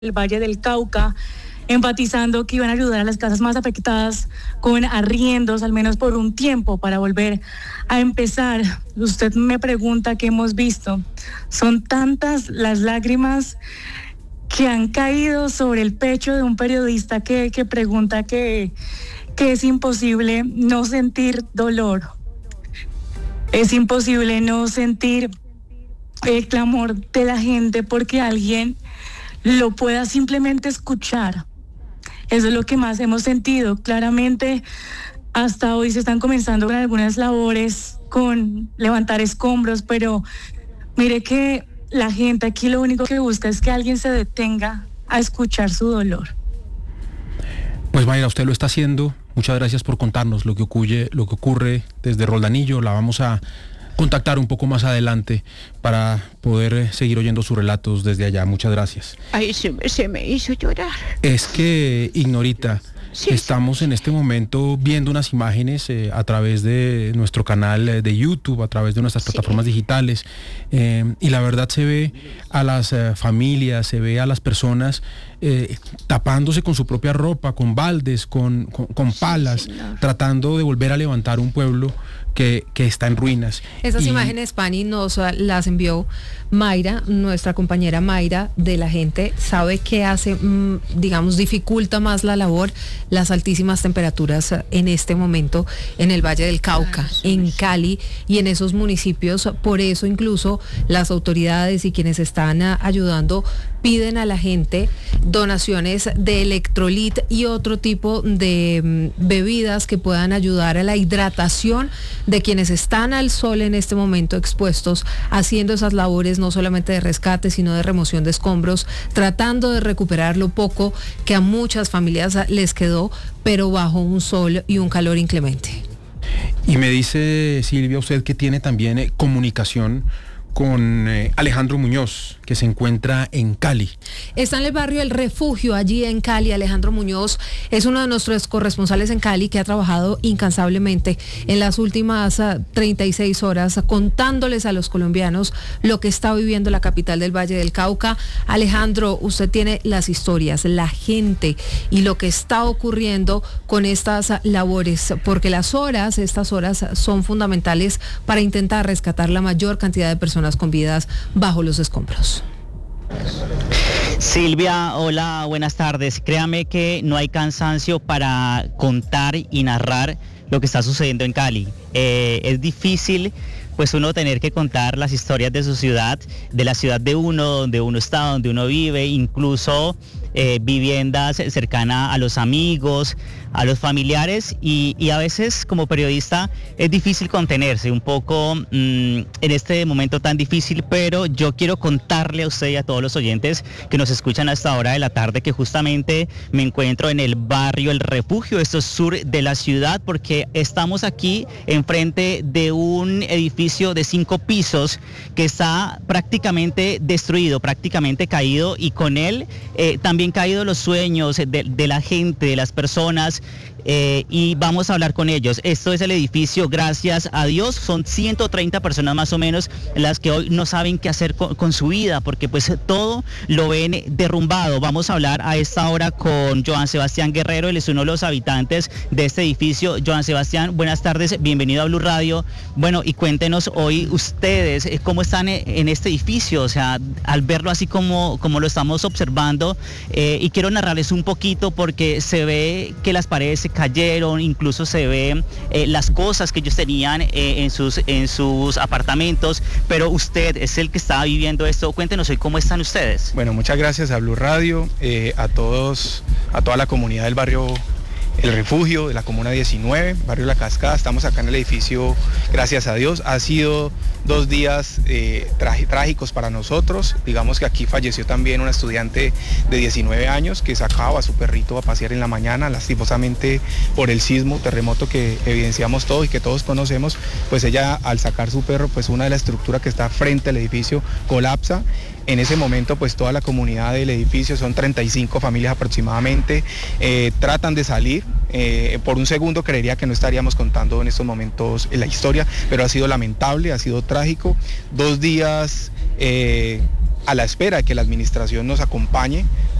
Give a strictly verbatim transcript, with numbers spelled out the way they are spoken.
el Valle del Cauca, enfatizando que iban a ayudar a las casas más afectadas con arriendos, al menos por un tiempo, para volver a empezar. Usted me pregunta qué hemos visto. Son tantas las lágrimas que han caído sobre el pecho de un periodista que, que pregunta que, que es imposible no sentir dolor. Es imposible no sentir el clamor de la gente porque alguien lo pueda simplemente escuchar. Eso es lo que más hemos sentido. Claramente, hasta hoy se están comenzando con algunas labores, con levantar escombros, pero mire que la gente aquí lo único que busca es que alguien se detenga a escuchar su dolor. Pues Mayra, usted lo está haciendo. Muchas gracias por contarnos lo que ocurre, lo que ocurre desde Roldanillo. La vamos a contactar un poco más adelante para poder seguir oyendo sus relatos desde allá. Muchas gracias. Ay, se me, se me hizo llorar. Es que, Ignorita, sí, estamos sí. en este momento viendo unas imágenes eh, a través de nuestro canal eh, de YouTube, a través de nuestras sí. plataformas digitales, eh, y la verdad se ve a las eh, familias, se ve a las personas eh, tapándose con su propia ropa, con baldes, con, con, con palas, sí, tratando de volver a levantar un pueblo que, que está en ruinas. Esas y... imágenes, Pani, nos las envió Mayra, nuestra compañera Mayra de la gente. Sabe que hace, mmm, digamos, dificulta más la labor las altísimas temperaturas en este momento en el Valle del Cauca, en Cali y en esos municipios. Por eso incluso las autoridades y quienes están ayudando piden a la gente donaciones de electrolit y otro tipo de mm, bebidas que puedan ayudar a la hidratación de quienes están al sol en este momento expuestos, haciendo esas labores no solamente de rescate, sino de remoción de escombros, tratando de recuperar lo poco que a muchas familias les quedó, pero bajo un sol y un calor inclemente. Y me dice, Silvia, usted que tiene también eh, comunicación con eh, Alejandro Muñoz, que se encuentra en Cali. Está en el barrio El Refugio, allí en Cali. Alejandro Muñoz es uno de nuestros corresponsales en Cali que ha trabajado incansablemente en las últimas uh, treinta y seis horas contándoles a los colombianos lo que está viviendo la capital del Valle del Cauca. Alejandro, usted tiene las historias, la gente y lo que está ocurriendo con estas uh, labores, porque las horas, estas horas son fundamentales para intentar rescatar la mayor cantidad de personas con vidas bajo los escombros. Silvia, hola, buenas tardes. Créame que no hay cansancio para contar y narrar lo que está sucediendo en Cali. Eh, es difícil pues uno tener que contar las historias de su ciudad, de la ciudad de uno, donde uno está, donde uno vive, incluso eh, viviendas cercanas a los amigos, a los familiares, y, y a veces como periodista es difícil contenerse un poco mmm, en este momento tan difícil, pero yo quiero contarle a usted y a todos los oyentes que nos escuchan a esta hora de la tarde que justamente me encuentro en el barrio El Refugio, esto es sur de la ciudad, porque estamos aquí enfrente de un edificio de cinco pisos que está prácticamente destruido, prácticamente caído, y con él eh, también caído los sueños de, de la gente, de las personas. Eh, y vamos a hablar con ellos. Esto es el edificio, gracias a Dios, son ciento treinta personas más o menos las que hoy no saben qué hacer con, con su vida, porque pues todo lo ven derrumbado. Vamos a hablar a esta hora con Joan Sebastián Guerrero, él es uno de los habitantes de este edificio. Joan Sebastián, buenas tardes, bienvenido a Blue Radio. Bueno, y cuéntenos hoy ustedes cómo están en este edificio, o sea, al verlo así como, como lo estamos observando, eh, y quiero narrarles un poquito porque se ve que las paredes se cayeron, incluso se ven eh, las cosas que ellos tenían eh, en sus en sus apartamentos, pero usted es el que está viviendo esto. Cuéntenos hoy cómo están ustedes. Bueno, muchas gracias a Blue Radio, eh, a todos, a toda la comunidad del barrio El Refugio, de la Comuna diecinueve, barrio La Cascada. Estamos acá en el edificio, gracias a Dios. Ha sido dos días eh, trágicos para nosotros. Digamos que aquí falleció también una estudiante de diecinueve años que sacaba a su perrito a pasear en la mañana, lastimosamente por el sismo, terremoto que evidenciamos todos y que todos conocemos. Pues ella, al sacar su perro, pues una de las estructuras que está frente al edificio colapsa. En ese momento pues toda la comunidad del edificio, son treinta y cinco familias aproximadamente, eh, tratan de salir. Eh, por un segundo creería que no estaríamos contando en estos momentos la historia, pero ha sido lamentable, ha sido trágico. Dos días eh, a la espera de que la administración nos acompañe